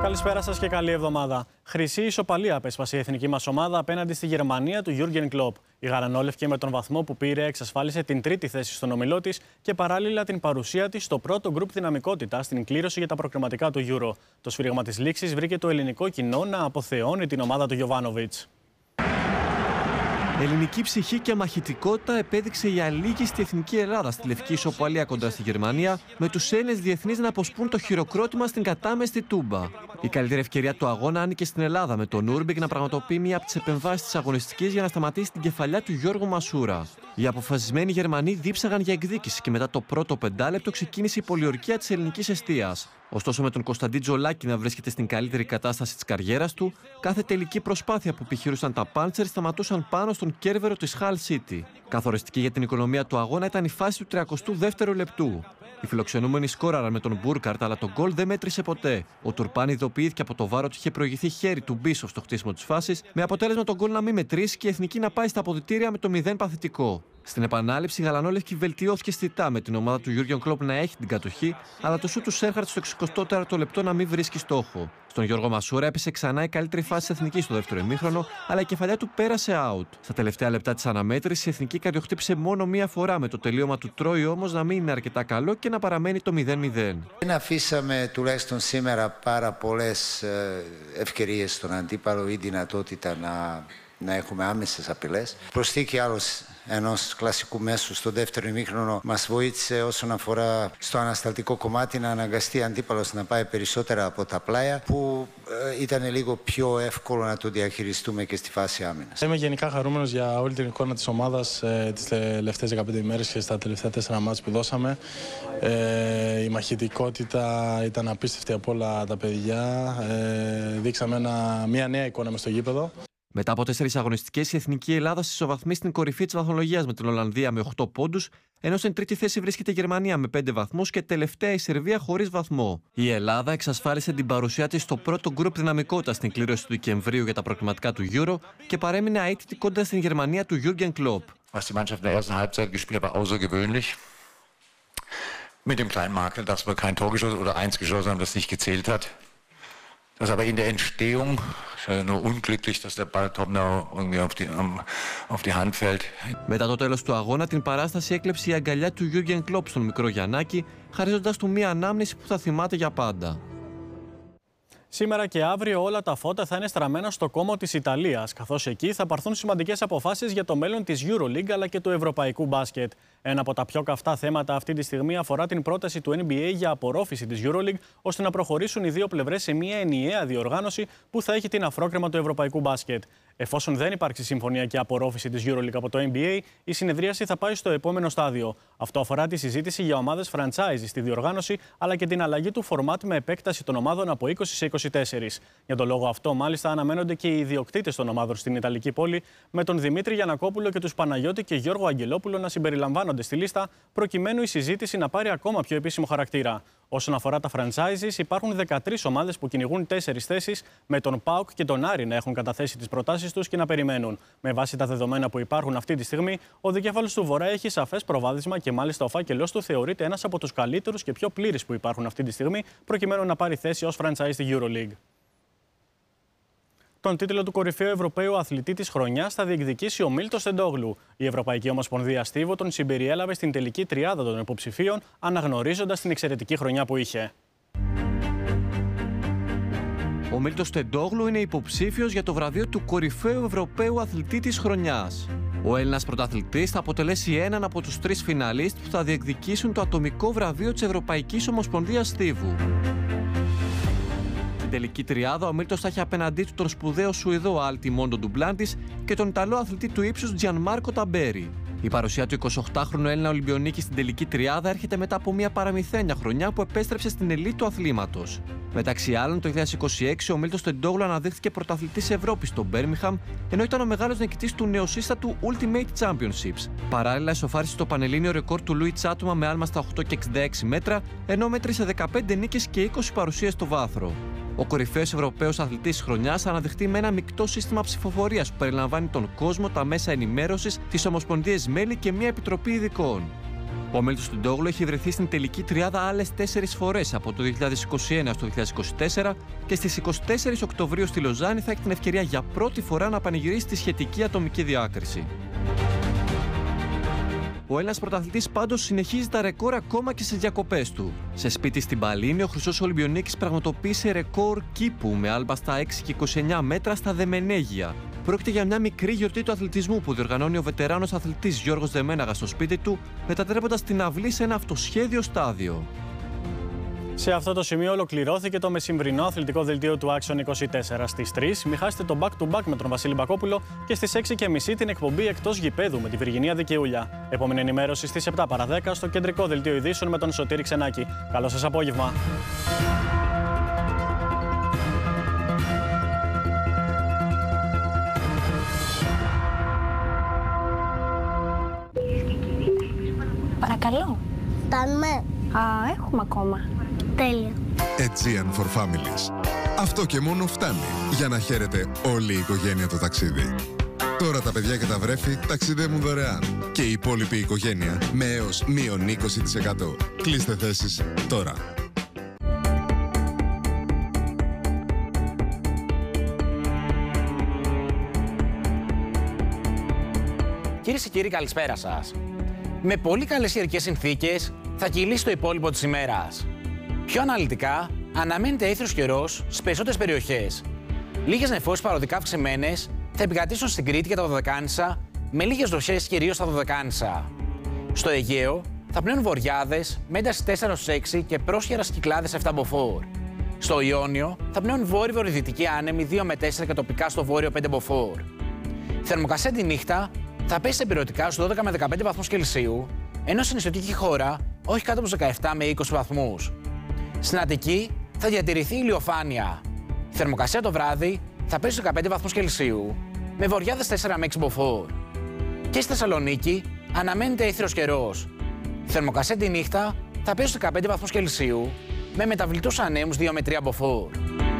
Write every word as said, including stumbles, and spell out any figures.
Καλησπέρα σας και καλή εβδομάδα. Χρυσή ισοπαλία απέσπασε η εθνική μας ομάδα απέναντι στη Γερμανία του Γιούργεν Κλοπ. Η γαρανόλευκη με τον βαθμό που πήρε εξασφάλισε την τρίτη θέση στον ομιλό της και παράλληλα την παρουσία της στο πρώτο γκρουπ δυναμικότητα στην κλήρωση για τα προκριματικά του Euro. Το σφύριγμα της λήξης βρήκε το ελληνικό κοινό να αποθεώνει την ομάδα του Γιοβάνοβιτς. Ελληνική ψυχή και μαχητικότητα επέδειξε η αλήγιστη εθνική Ελλάδα στη λευκή ισοπαλία κοντά στη Γερμανία, με τους Έλληνες διεθνείς να αποσπούν το χειροκρότημα στην κατάμεστη τούμπα. Η καλύτερη ευκαιρία του αγώνα άνοικε στην Ελλάδα, με τον Ούρμπιγκ να πραγματοποιεί μία από τις επεμβάσεις της αγωνιστικής για να σταματήσει την κεφαλιά του Γιώργου Μασούρα. Οι αποφασισμένοι Γερμανοί δίψαγαν για εκδίκηση και μετά το πρώτο πεντάλεπτο ξεκίνησε η πολιορκία της ελληνικής εστίας. Ωστόσο, με τον Κωνσταντί Τζολάκη να βρίσκεται στην καλύτερη κατάσταση της καριέρας του, κάθε τελική προσπάθεια που επιχειρούσαν τα Πάντσερ σταματούσαν πάνω στον κέρβερο της Hull City. Καθοριστική για την οικονομία του αγώνα ήταν η φάση του τριακοστού δεύτερου λεπτού. Οι φιλοξενούμενοι σκόραραν με τον Μπούρκαρτ, αλλά το γκολ δεν μέτρησε ποτέ. Ο Τουρπάν ειδοποιήθηκε από το βάρο ότι είχε προηγηθεί χέρι του Μπίσοφ στο χτίσιμο της φάσης, με αποτέλεσμα τον γκολ να μην μετρήσει και η εθνική να πάει στα αποδυτήρια με το μηδέν παθητικό. Στην επανάληψη, η γαλανόλευκη βελτιώθηκε αισθητά με την ομάδα του Γιούργεν Κλοπ να έχει την κατοχή, αλλά το σου του Σέρχαρτ στο εξηκοστό τέταρτο λεπτό να μην βρίσκει στόχο. Στον Γιώργο Μασούρα έπεσε ξανά η καλύτερη φάση της εθνικής στο δεύτερο ημίχρονο, αλλά η κεφαλιά του πέρασε out. Στα τελευταία λεπτά της αναμέτρησης, η εθνική καρδιοχτύπησε μόνο μία φορά, με το τελείωμα του Τρόι όμως να μην είναι αρκετά καλό και να παραμένει το μηδέν μηδέν. Δεν αφήσαμε τουλάχιστον σήμερα πάρα πολλές ευκαιρίες στον αντίπαλο ή δυνατότητα να. να έχουμε άμεσες απειλές. Προσθήκη άλλος ενός κλασικού μέσου στο δεύτερο ημίχρονο μας βοήθησε όσον αφορά στο ανασταλτικό κομμάτι να αναγκαστεί αντίπαλος να πάει περισσότερα από τα πλάια, που ε, ήταν λίγο πιο εύκολο να το διαχειριστούμε και στη φάση άμυνας. Είμαι γενικά χαρούμενος για όλη την εικόνα της ομάδας ε, τις τελευταίες δεκαπέντε ημέρες και στα τελευταία τέσσερα μάτς που δώσαμε. Ε, η μαχητικότητα ήταν απίστευτη από όλα τα παιδιά. Ε, δείξαμε ένα, μια νέα εικόνα μες στο γήπεδο. Μετά από τέσσερις αγωνιστικές, η εθνική Ελλάδα συσσωβαθμεί στην κορυφή της βαθμολογίας με την Ολλανδία με οκτώ πόντους, ενώ στην τρίτη θέση βρίσκεται η Γερμανία με πέντε βαθμούς και τελευταία η Σερβία χωρίς βαθμό. Η Ελλάδα εξασφάλισε την παρουσία της στο πρώτο γκρουπ δυναμικότητα στην κλήρωση του Δεκεμβρίου για τα προκριματικά του Euro και παρέμεινε αίτητη κοντά στην Γερμανία του Γιούργεν Κλοπ. Was die Mannschaft in der ersten Halbzeit gespielt hat, war außergewöhnlich. Mit dem kleinen Makel, dass wir kein Tor geschossen oder eins geschossen haben, das nicht gezählt hat. Das aber in der Entstehung, ist ja nur unglücklich, dass der Ball Topnau irgendwie auf die, auf die Hand fällt. Μετά το τέλος του αγώνα, την παράσταση έκλεψε η αγκαλιά του Γιούργεν Κλοπ στον μικρό Γιαννάκη, χαρίζοντας του μία ανάμνηση που θα θυμάται για πάντα. Σήμερα και αύριο όλα τα φώτα θα είναι στραμμένα στο κόμμα της Ιταλίας, καθώς εκεί θα πάρθουν σημαντικές αποφάσεις για το μέλλον της EuroLeague αλλά και του ευρωπαϊκού μπάσκετ. Ένα από τα πιο καυτά θέματα αυτή τη στιγμή αφορά την πρόταση του N B A για απορρόφηση της EuroLeague, ώστε να προχωρήσουν οι δύο πλευρές σε μια ενιαία διοργάνωση που θα έχει την αφρόκρεμα του ευρωπαϊκού μπάσκετ. Εφόσον δεν υπάρξει συμφωνία και απορρόφηση της EuroLeague από το N B A, η συνεδρίαση θα πάει στο επόμενο στάδιο. Αυτό αφορά τη συζήτηση για ομάδες franchise στη διοργάνωση, αλλά και την αλλαγή του φορμάτ με επέκταση των ομάδων από είκοσι σε είκοσι τέσσερα. Για τον λόγο αυτό, μάλιστα, αναμένονται και οι ιδιοκτήτες των ομάδων στην Ιταλική πόλη, με τον Δημήτρη Γιαννακόπουλο και τους Παναγιώτη και Γιώργο Αγγελόπουλο να συμπεριλαμβάνονται στη λίστα, προκειμένου η συζήτηση να πάρει ακόμα πιο επίσημο χαρακτήρα. Όσον αφορά τα franchises, υπάρχουν δεκατρείς ομάδες που κυνηγούν τέσσερις θέσεις, με τον ΠΑΟΚ και τον Άρη να έχουν καταθέσει τις προτάσεις τους και να περιμένουν. Με βάση τα δεδομένα που υπάρχουν αυτή τη στιγμή, ο δικέφαλος του Βορρά έχει σαφές προβάδισμα και μάλιστα ο φάκελός του θεωρείται ένας από τους καλύτερους και πιο πλήρεις που υπάρχουν αυτή τη στιγμή, προκειμένου να πάρει θέση ως franchise στη EuroLeague. Τον τίτλο του κορυφαίου Ευρωπαίου αθλητή της χρονιάς θα διεκδικήσει ο Μίλτος Τεντόγλου. Η Ευρωπαϊκή Ομοσπονδία Στίβο τον συμπεριέλαβε στην τελική τριάδα των υποψηφίων, αναγνωρίζοντας την εξαιρετική χρονιά που είχε. Ο Μίλτος Τεντόγλου είναι υποψήφιος για το βραβείο του κορυφαίου Ευρωπαίου αθλητή της χρονιάς. Ο Έλληνας πρωταθλητής θα αποτελέσει έναν από τους τρεις φιναλίστ που θα διεκδικήσουν το ατομικό βραβείο της Ευρωπαϊκής Ομοσπονδίας Στίβου. Στην τελική τριάδα, ο Μίλτος θα έχει απέναντί του τον σπουδαίο Σουηδό Αλτιμόντο Ντουμπλάντης και τον Ιταλό αθλητή του ύψους Τζιανμάρκο Ταμπέρι. Η παρουσία του εικοσιοκτάχρονου Έλληνα Ολυμπιονίκη στην τελική τριάδα έρχεται μετά από μια παραμυθένια χρονιά που επέστρεψε στην ελίτ του αθλήματος. Μεταξύ άλλων, το δύο χιλιάδες είκοσι έξι ο Μίλτος Τεντόγλου αναδείχθηκε πρωταθλητής Ευρώπης στο Μπέρμιγχαμ, ενώ ήταν ο μεγάλος νικητής του νεοσύστατου Ultimate Championships. Παράλληλα, ισοφάρισε το πανελλήνιο ρεκόρ του Λουί Τσάτουμα με άλμα στα οκτώ και εξήντα έξι μέτρα, ενώ μέτρησε δεκαπέντε νίκες και είκοσι παρουσίες στο βάθρο. Ο κορυφαίος Ευρωπαίος αθλητής της χρονιάς θα αναδειχθεί με ένα μεικτό σύστημα ψηφοφορίας που περιλαμβάνει τον κόσμο, τα μέσα ενημέρωσης, τις ομοσπονδίες μέλη και μια επιτροπή ειδικών. Ο ομίλητος του Ντόγλου έχει βρεθεί στην τελική τριάδα άλλες τέσσερις φορές από το δύο χιλιάδες είκοσι ένα στο δύο χιλιάδες είκοσι τέσσερα και στις είκοσι τέσσερις Οκτωβρίου στη Λοζάνη θα έχει την ευκαιρία για πρώτη φορά να πανηγυρίσει τη σχετική ατομική διάκριση. Ο Έλληνας πρωταθλητής πάντως συνεχίζει τα ρεκόρ ακόμα και στις διακοπές του. Σε σπίτι στην Παλίνη, ο Χρυσός Ολυμπιονίκης πραγματοποίησε ρεκόρ κήπου με άλμπα στα έξι και είκοσι εννέα μέτρα στα Δεμενέγια. Πρόκειται για μια μικρή γιορτή του αθλητισμού που διοργανώνει ο βετεράνος αθλητής Γιώργος Δεμέναγας στο σπίτι του, μετατρέποντας την αυλή σε ένα αυτοσχέδιο στάδιο. Σε αυτό το σημείο ολοκληρώθηκε το μεσημβρινό αθλητικό δελτίο του Άξιον είκοσι τέσσερα. Στις τρεις μη χάσετε το back-to-back με τον Βασίλη Μπακόπουλο και στις έξι και μισή την εκπομπή Εκτός Γηπέδου με τη Βυργινία Δικαιούλια. Επόμενη ενημέρωση στις επτά παρά δέκα στο κεντρικό δελτίο ειδήσεων με τον Σωτήρη Ξενάκη. Καλό σας απόγευμα. Παρακαλώ. Πάμε. Α, έχουμε ακόμα. Τέλεια. Aegean for Families. Αυτό και μόνο φτάνει για να χαίρετε όλη η οικογένεια το ταξίδι. Τώρα τα παιδιά και τα βρέφη ταξιδεύουν δωρεάν και η υπόλοιπη οικογένεια με έως μείον είκοσι τοις εκατό. Κλείστε θέσεις τώρα. Κυρίες και κύριοι, καλησπέρα σας. Με πολύ καλές καιρικές συνθήκες θα κυλήσει το υπόλοιπο της ημέρας. Πιο αναλυτικά, αναμένεται έθριος καιρός στις περισσότερες περιοχές. Λίγες νεφώσεις παροδικά αυξημένες θα επικρατήσουν στην Κρήτη και τα Δωδεκάνησα, με λίγες βροχές κυρίως στα Δωδεκάνησα. Στο Αιγαίο θα πνέουν βοριάδες με ένταση τέσσερα στους έξι και πρόσχερα κυκλάδες επτά μποφόρ. Στο Ιόνιο θα πνέουν βόρειο-βορειοδυτικοί άνεμοι δύο με τέσσερα και τοπικά στο βόρειο πέντε μποφόρ. Θερμοκρασία τη νύχτα θα πέσει επιρωτικά στους δώδεκα με δεκαπέντε βαθμούς Κελσίου, ενώ στην νησιωτική χώρα όχι κάτω από τους δεκαεπτά με είκοσι βαθμούς. Στην Αττική θα διατηρηθεί ηλιοφάνεια. Η θερμοκρασία το βράδυ θα πέσει στους δεκαπέντε βαθμούς Κελσίου, με βοριάδες τέσσερα με έξι μποφόρ. Και στη Θεσσαλονίκη αναμένεται έθριος καιρός. Η θερμοκρασία τη νύχτα θα πέσει στους δεκαπέντε βαθμούς Κελσίου, με μεταβλητούς ανέμους δύο με τρία μποφόρ.